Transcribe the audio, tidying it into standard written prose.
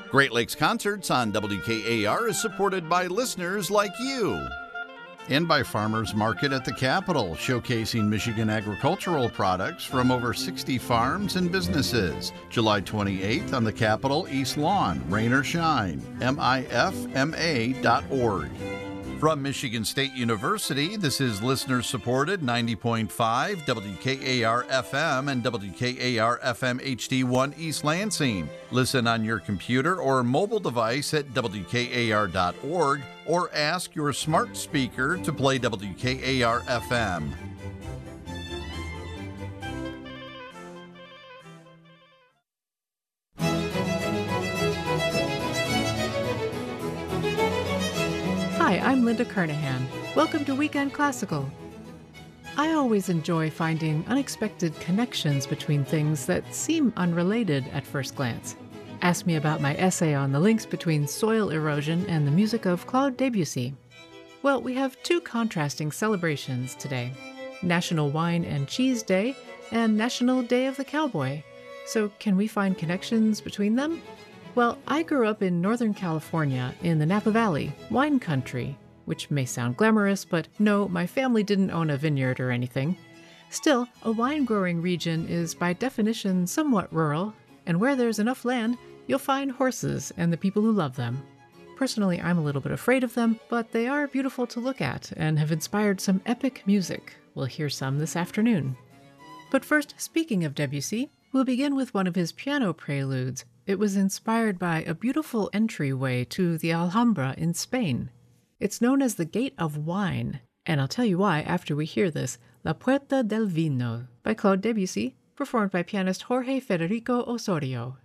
Great Lakes Concerts on WKAR is supported by listeners like you. And by Farmers Market at the Capitol, showcasing Michigan agricultural products from over 60 farms and businesses. July 28th on the Capitol East Lawn, rain or shine, mifma.org. From Michigan State University, this is listener-supported 90.5 WKAR-FM and WKAR-FM HD1 East Lansing. Listen on your computer or mobile device at WKAR.org or ask your smart speaker to play WKAR-FM. Hi, I'm Linda Carnahan. Welcome to Weekend Classical. I always enjoy finding unexpected connections between things that seem unrelated at first glance. Ask me about my essay on the links between soil erosion and the music of Claude Debussy. Well, we have two contrasting celebrations today: National Wine and Cheese Day and National Day of the Cowboy. So can we find connections between them? Well, I grew up in Northern California in the Napa Valley, wine country, which may sound glamorous, but no, my family didn't own a vineyard or anything. Still, a wine-growing region is by definition somewhat rural, and where there's enough land, you'll find horses and the people who love them. Personally, I'm a little bit afraid of them, but they are beautiful to look at and have inspired some epic music. We'll hear some this afternoon. But first, speaking of Debussy, we'll begin with one of his piano preludes. It was inspired by a beautiful entryway to the Alhambra in Spain. It's known as the Gate of Wine, and I'll tell you why after we hear this, La Puerta del Vino by Claude Debussy, performed by pianist Jorge Federico Osorio.